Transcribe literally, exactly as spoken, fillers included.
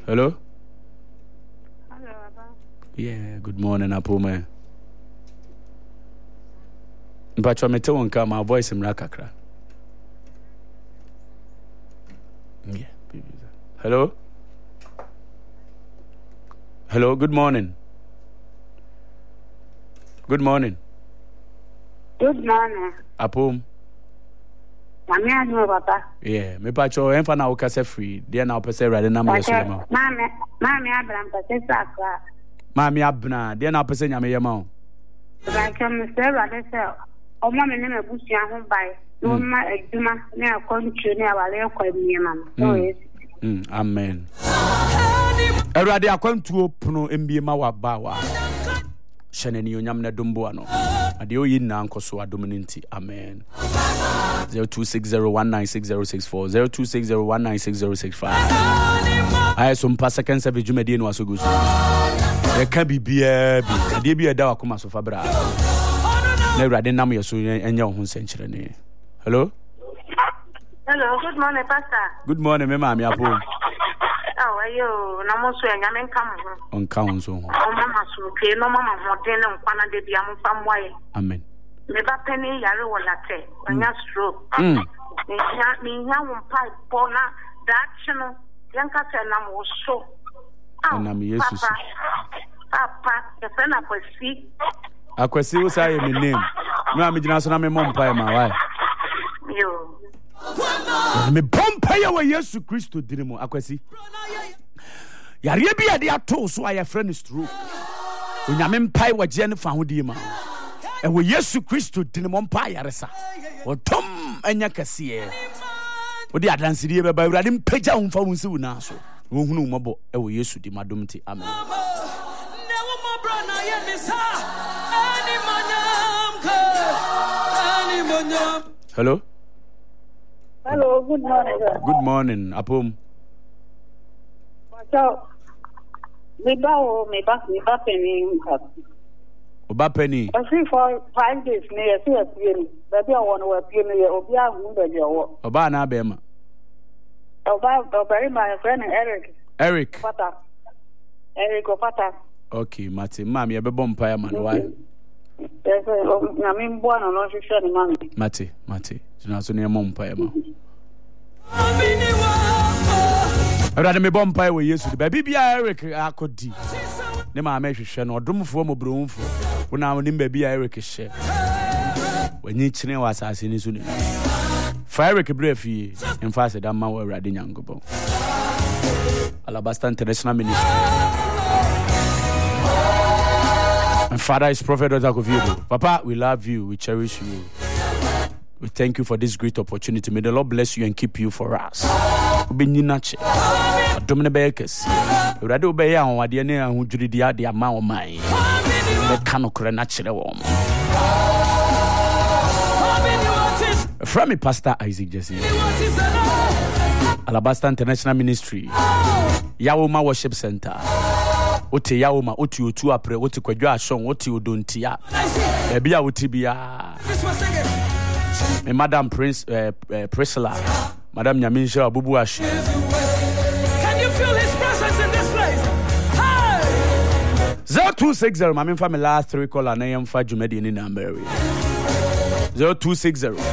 Hello? Hello, Abba. Yeah, good morning, Apome. But you mete wonka my voice mra kakra. Yeah. Hello? Hello, good morning. Good morning. Good morning. Apom. Mami anu papa. Yeah, me pacho enfa na ukase free. Dia na opese rade na me yesulema. Mami, mami Abraham pese sakra. Mami abna, dia na opese nyame yema o. Like me say rade say omo me ne mebusia ho bai. No ma eduma ne akontru ne awale kwa miema no. So yes. Mm, amen. Erade akwantuo pono embiema wa ba wa. Shanani onyam na dombo ano. Ade oyi na nkoso adom nti. Amen. zero two six zero one nine six zero six four zero two six zero one nine six zero six five. I some pa second service jumedi no asogo so. E ka bibia bi. Ade bi eda wakoma so fabra. Na urade nam yeso enya ho nsenkyere ne. Hello? Hello, good morning, Pastor. Good morning, me mama apo. Oh, ayo, na mo so enya men kam ho. On ka so. O mama so ke no mama ho den ne nkwana de bia mo fam waye. Amen. Me ba peni yare wala te. Onya stroke. Mm. Me nya me nya won pipe bona that chino. Yanka se na mo so. Na me Jesus. Papa, the friend akwasi. Akwasi wo say me name. Me am gina so na me mom pai ma why? Yo. Me bompa ya wa Yesu Kristo dirimu akwasi. Yare bi ade ato so aye friend stroke. Onyame mpai wa je ne fa hodi ma. E wo Yesu Kristo dirimu mpa yaresa. Otom anya kase e. Odi adansiri be ba urade mpaja umfa wonsi wona so. Wo hunu mobo e wo Yesu di madomti. Amen. Hello? Hello, good morning. Sir. Good morning, Apom. So, me ba o me ba me ba penny nkap. Oba penny. I see for five days me I see a penny. Baby I want to appear me obi a hu baby o. Oba na be ma. Oba oba my friend Eric. Eric. Pata. Eric Opata. Okay, Mate. Mami, ebe bom pa ya man why? Yes, I mean boy no no shisha ni mami. Mate, Mate. Jina so ne mom pa ya ma. Erade me bom pa ya we Yesu. Baby bia Eric akodi. Ne ma ma hwehwe no odomfo mo bromfo. Wona woni baby Eric hye. Wanyi kine wa asase ni so ne. Fa Eric brefi in fast da ma wa erade nyangobo. Alabasta International Ministry. And Father is Prophet Otakovido. Papa, we love you. We cherish you. We thank you for this great opportunity. May the Lord bless you and keep you for us. Ubenyinache. Adomne bekes. Urade ubeye an wade ne ahudwiri dia de ama o man. Be kano kre na kire wo. From me Pastor Isaac Jesse. Alabasta International Ministry. Yawoma Worship Center. Ote Yawoma, oti otu apre, oti kwadwo ashon, oti odontia. Ebia oti bia. Me Madam Prince uh, uh, Priscilla, Madam Nyaminsha Abubu Ashi. Can you feel his presence in this place? Hey! zero two six zero, my family last three call and I am for Jumedi in America. zero two six zero